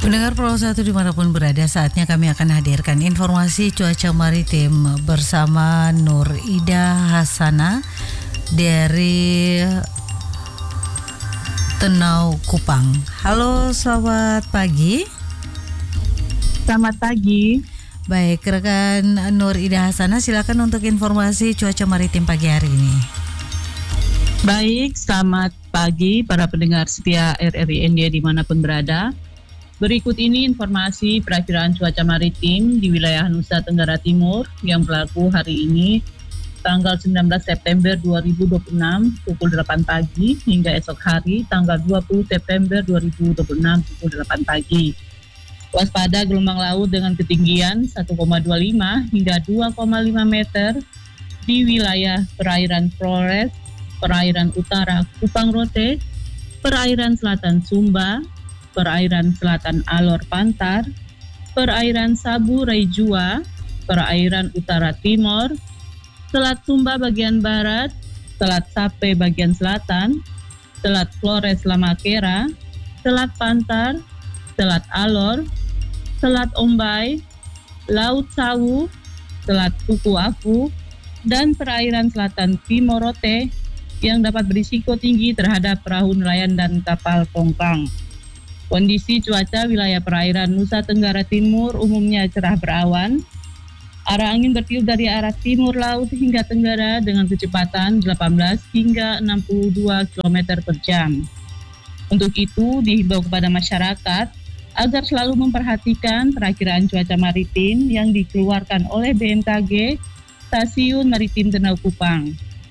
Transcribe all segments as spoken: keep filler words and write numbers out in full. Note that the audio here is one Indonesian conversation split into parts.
Pendengar Pro satu dimanapun berada, saatnya kami akan hadirkan informasi cuaca maritim bersama Nur Ida Hasana dari Tenau Kupang. Halo, selamat pagi. Selamat pagi. Baik, rekan Nur Ida Hasana, silakan untuk informasi cuaca maritim pagi hari ini. Baik, selamat pagi para pendengar setia R R I N D dimanapun berada. Berikut ini informasi perakiraan cuaca maritim di wilayah Nusa Tenggara Timur yang berlaku hari ini tanggal sembilan belas September dua ribu dua puluh enam pukul delapan pagi hingga esok hari tanggal dua puluh September dua ribu dua puluh enam pukul delapan pagi. Waspada gelombang laut dengan ketinggian satu koma dua lima hingga dua koma lima meter di wilayah perairan Flores, perairan utara Kupang Rote, perairan selatan Sumba, perairan selatan Alor Pantar, perairan Sabu Raijua, perairan utara Timor, Selat Sumba bagian barat, Selat Sape bagian selatan, Selat Flores Lamakera, Selat Pantar, Selat Alor, Selat Ombai, Laut Sawu, Selat Tuku Afu, dan perairan selatan Timorote yang dapat berisiko tinggi terhadap perahu nelayan dan kapal tongkang. Kondisi cuaca wilayah perairan Nusa Tenggara Timur umumnya cerah berawan. Arah angin bertiup dari arah timur laut hingga tenggara dengan kecepatan delapan belas hingga enam puluh dua kilometer per jam. Untuk itu, dihimbau kepada masyarakat agar selalu memperhatikan perakiraan cuaca maritim yang dikeluarkan oleh B M K G Stasiun Maritim Tenau Kupang.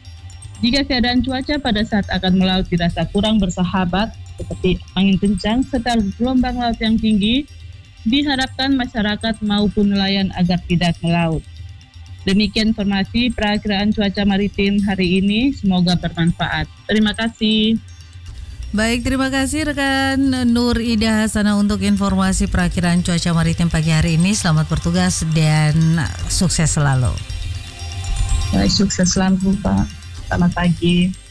Jika keadaan cuaca pada saat akan melaut dirasa kurang bersahabat, seperti angin kencang serta gelombang laut yang tinggi, diharapkan masyarakat maupun nelayan agar tidak melaut. Demikian informasi perakiraan cuaca maritim hari ini, semoga bermanfaat. Terima kasih. Baik, terima kasih rekan Nur Ida Hasana untuk informasi perakiraan cuaca maritim pagi hari ini. Selamat bertugas dan sukses selalu. Baik, sukses selalu Pak. Selamat pagi.